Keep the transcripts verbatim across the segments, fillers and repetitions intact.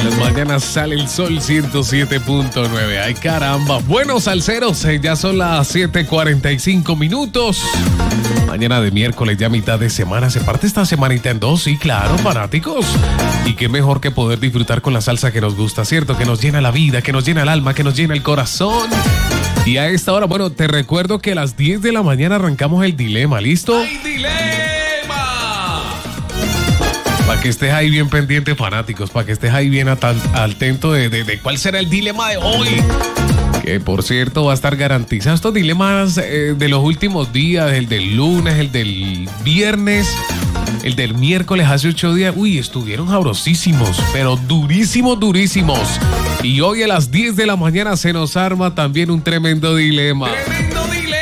Las mañanas sale el sol ciento siete punto nueve. Ay, caramba. Bueno, salseros, eh, ya son las siete cuarenta y cinco minutos. Mañana de miércoles, ya mitad de semana. Se parte esta semanita en dos, sí, claro, fanáticos. Y qué mejor que poder disfrutar con la salsa que nos gusta, ¿cierto? Que nos llena la vida, que nos llena el alma, que nos llena el corazón. Y a esta hora, bueno, te recuerdo que a las diez de la mañana arrancamos el dilema, ¿listo? ¡Ay, dilema! Para que estés ahí bien pendiente, fanáticos, para que estés ahí bien atento de, de, de cuál será el dilema de hoy. Que, por cierto, va a estar garantizado. Estos dilemas eh, de los últimos días, el del lunes, el del viernes, el del miércoles hace ocho días, uy, estuvieron sabrosísimos, pero durísimos, durísimos. Y hoy a las diez de la mañana se nos arma también un tremendo dilema. ¡Tremendo dilema!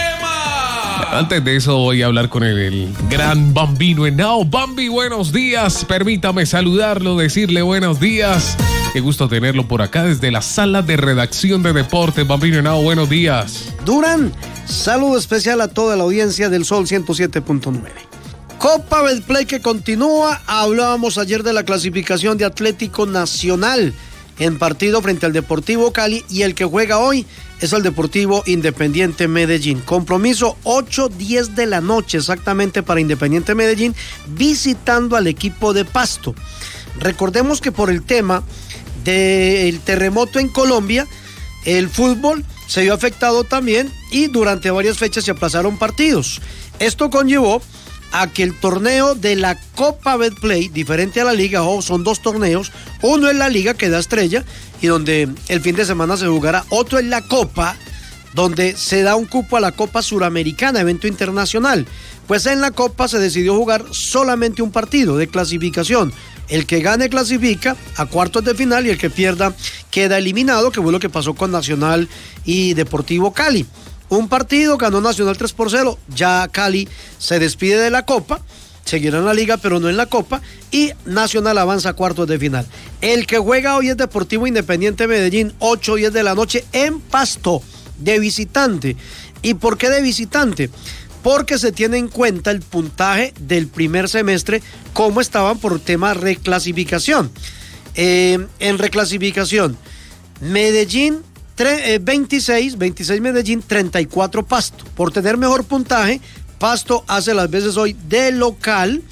Antes de eso voy a hablar con el, el gran Bambino Henao. Bambi, buenos días. Permítame saludarlo, decirle buenos días. Qué gusto tenerlo por acá desde la sala de redacción de deportes. Bambino Henao, buenos días. Durán, saludo especial a toda la audiencia del Sol ciento siete punto nueve. Copa Betplay que continúa. Hablábamos ayer de la clasificación de Atlético Nacional en partido frente al Deportivo Cali, y el que juega hoy es el Deportivo Independiente Medellín. Compromiso ocho diez de la noche exactamente para Independiente Medellín, visitando al equipo de Pasto. Recordemos que por el tema del terremoto en Colombia, el fútbol se vio afectado también y durante varias fechas se aplazaron partidos. Esto conllevó a que el torneo de la Copa Betplay, diferente a la liga, oh, son dos torneos, uno es la liga que da estrella y donde el fin de semana se jugará, otro es la Copa, donde se da un cupo a la Copa Suramericana, evento internacional. Pues en la Copa se decidió jugar solamente un partido de clasificación. El que gane clasifica a cuartos de final y el que pierda queda eliminado, que fue lo que pasó con Nacional y Deportivo Cali. Un partido, ganó Nacional tres por cero, ya Cali se despide de la Copa, seguirá en la liga pero no en la Copa, y Nacional avanza a cuartos de final. El que juega hoy es Deportivo Independiente Medellín, ocho diez de la noche en Pasto, de visitante. ¿Y por qué de visitante? Porque se tiene en cuenta el puntaje del primer semestre, cómo estaban por tema reclasificación. Eh, en reclasificación, Medellín veintiséis, veintiséis Medellín, treinta y cuatro Pasto. Por tener mejor puntaje, Pasto hace las veces hoy de local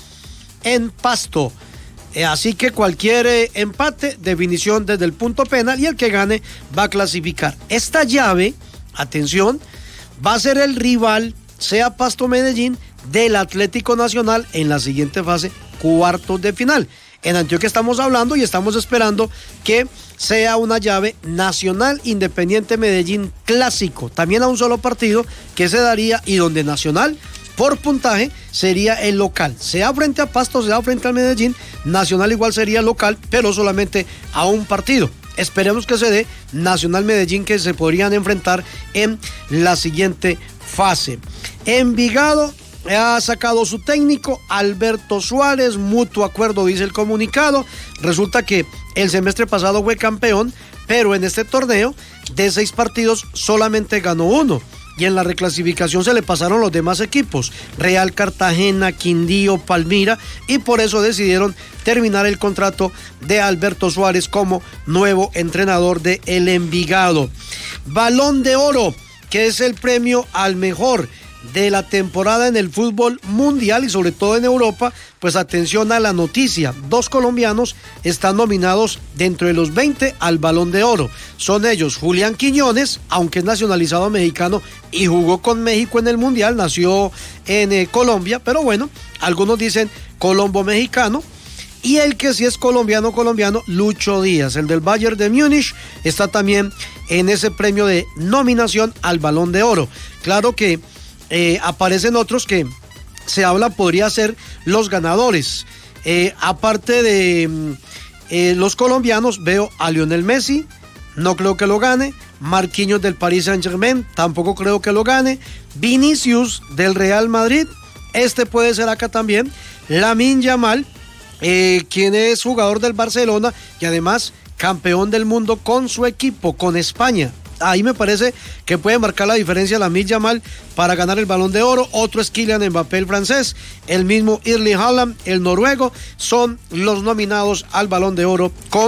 en Pasto. Eh, así que cualquier eh, empate, definición desde el punto penal, y el que gane va a clasificar. Esta llave, atención, va a ser el rival, sea Pasto Medellín, del Atlético Nacional en la siguiente fase, cuartos de final. En Antioquia estamos hablando y estamos esperando que sea una llave Nacional Independiente Medellín clásico, también a un solo partido que se daría, y donde Nacional por puntaje sería el local, sea frente a Pasto, sea frente al Medellín. Nacional igual sería local, pero solamente a un partido. Esperemos que se dé Nacional Medellín, que se podrían enfrentar en la siguiente fase. Envigado ha sacado su técnico, Alberto Suárez, mutuo acuerdo, dice el comunicado. Resulta que el semestre pasado fue campeón, pero en este torneo de seis partidos solamente ganó uno. Y en la reclasificación se le pasaron los demás equipos, Real Cartagena, Quindío, Palmira, y por eso decidieron terminar el contrato de Alberto Suárez como nuevo entrenador de el Envigado. Balón de Oro, que es el premio al mejor de la temporada en el fútbol mundial y sobre todo en Europa. Pues atención a la noticia, dos colombianos están nominados dentro de los veinte al Balón de Oro. Son ellos Julián Quiñones, aunque es nacionalizado mexicano y jugó con México en el mundial, nació en eh, Colombia, pero bueno, algunos dicen colombo mexicano. Y el que sí es colombiano, colombiano, Lucho Díaz, el del Bayern de Múnich, está también en ese premio de nominación al Balón de Oro. Claro que Eh, aparecen otros que se habla podría ser los ganadores. Eh, aparte de eh, los colombianos, veo a Lionel Messi, no creo que lo gane. Marquinhos del Paris Saint-Germain, tampoco creo que lo gane. Vinicius del Real Madrid, este puede ser acá también. Lamine Yamal, eh, quien es jugador del Barcelona y además campeón del mundo con su equipo, con España. Ahí me parece que puede marcar la diferencia Lamine Yamal para ganar el Balón de Oro. Otro es Kylian Mbappé, el francés, el mismo Erling Haaland, el noruego, son los nominados al Balón de Oro con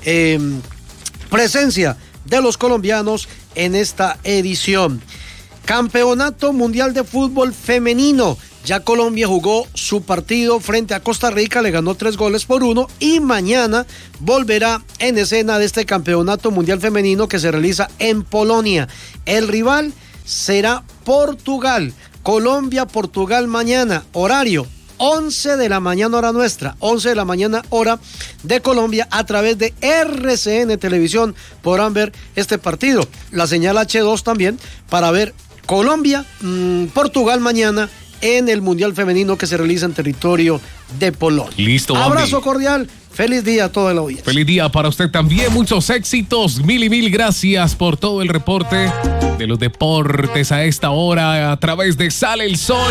eh, presencia de los colombianos en esta edición. Campeonato Mundial de Fútbol Femenino. Ya Colombia jugó su partido frente a Costa Rica, le ganó tres goles por uno y mañana volverá en escena de este Campeonato Mundial Femenino que se realiza en Polonia. El rival será Portugal. Colombia-Portugal mañana, horario once de la mañana hora nuestra, once de la mañana hora de Colombia, a través de R C N Televisión podrán ver este partido. La señal H dos también para ver Colombia, mmm, Portugal mañana en el Mundial Femenino que se realiza en territorio de Polonia. Listo, abrazo Bambi. Cordial, feliz día a toda la audiencia. Feliz día para usted también, muchos éxitos, mil y mil gracias por todo el reporte de los deportes a esta hora a través de Sale el Sol.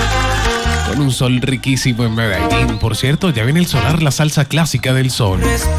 Con un sol riquísimo en Medellín. Por cierto, ya viene el solar, la salsa clásica del sol.